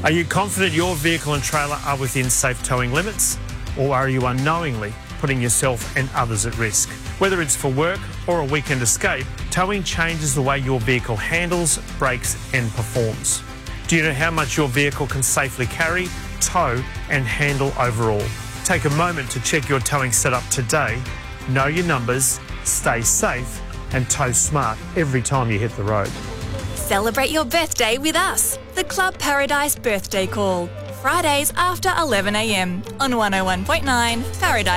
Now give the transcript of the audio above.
Are you confident your vehicle and trailer are within safe towing limits? Or are you unknowingly putting yourself and others at risk? Whether it's for work or a weekend escape, towing changes the way your vehicle handles, brakes and performs. Do you know how much your vehicle can safely carry, tow and handle overall? Take a moment to check your towing setup today. Know your numbers, stay safe and tow smart every time you hit the road. Celebrate your birthday with us. The Club Paradise Birthday Call. Fridays after 11 a.m. on 101.9 Paradise.